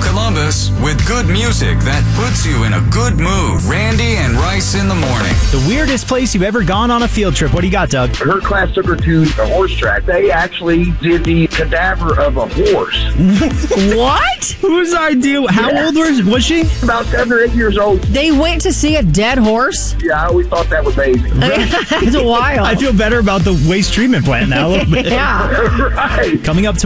Columbus with good music that puts you in a good mood. Randy and Rice in the morning. The weirdest place you've ever gone on a field trip. What do you got, Doug? Her class took her to the horse track. They actually did the cadaver of a horse. What? Whose idea? How old was she? About 7 or 8 years old. They went to see a dead horse? Yeah, I always thought that was amazing. It's wild. I feel better about the waste treatment plant now a little bit. Yeah. Right. Coming up tomorrow.